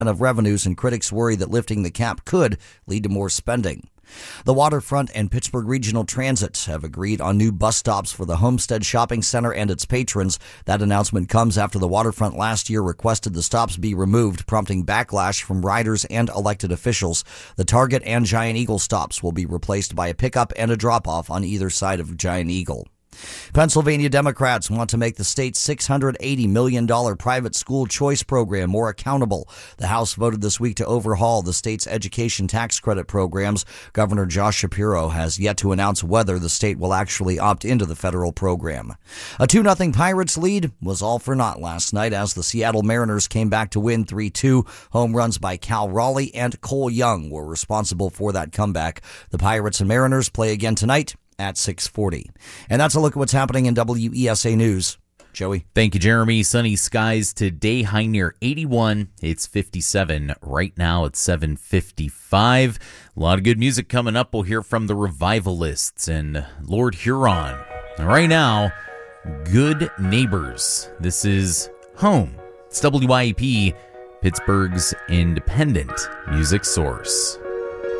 of revenues, and critics worry that lifting the cap could lead to more spending. The Waterfront and Pittsburgh Regional Transit have agreed on new bus stops for the Homestead Shopping Center and its patrons. That announcement comes after the Waterfront last year requested the stops be removed, prompting backlash from riders and elected officials. The Target and Giant Eagle stops will be replaced by a pickup and a drop-off on either side of Giant Eagle. Pennsylvania Democrats want to make the state's $680 million private school choice program more accountable. The House voted this week to overhaul the state's education tax credit programs. Governor Josh Shapiro has yet to announce whether the state will actually opt into the federal program. A 2-0 Pirates lead was all for naught last night as the Seattle Mariners came back to win 3-2. Home runs by Cal Raleigh and Cole Young were responsible for that comeback. The Pirates and Mariners play again tonight at 6:40. And that's a look at what's happening in WESA News. Joey. Thank you, Jeremy. Sunny skies today, high near 81. It's 57 right now at 7:55. A lot of good music coming up. We'll hear from the Revivalists and Lord Huron. And right now, Good Neighbors. This is Home. It's WYAP, Pittsburgh's independent music source.